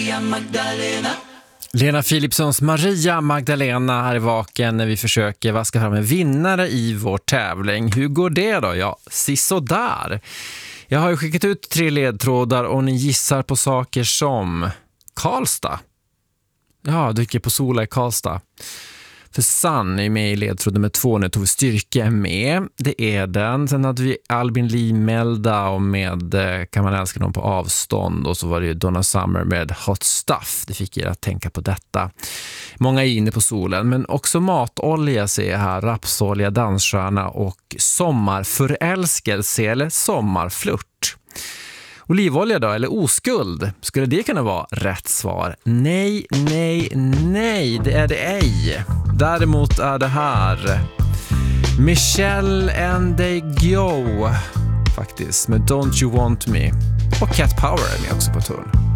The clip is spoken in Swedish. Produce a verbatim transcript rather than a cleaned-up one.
Magdalena. Lena Philipssons Maria Magdalena här i Vaken när vi försöker vaska fram en vinnare i vår tävling. Hur går det då? Ja, sisådär. Jag har ju skickat ut tre ledtrådar och ni gissar på saker som Karlstad. Ja, dyker på Sola i Karlstad. För Sun är med i ledtråd nummer två. Nu tog vi Styrke med. Det är den. Sen hade vi Albin Lee Melda och med Kan man älska någon på avstånd. Och så var det ju Donna Summer med Hot Stuff. Det fick er att tänka på detta. Många är inne på solen. Men också matolja ser jag här. Rapsolja, dansstjärna och sommarförälskelse eller sommarflört. Olivolja då, eller oskuld? Skulle det kunna vara rätt svar? Nej, nej, nej, det är det ej. Däremot är det här Michelle and they go faktiskt med Don't You Want Me. Och Cat Power är med också på turn.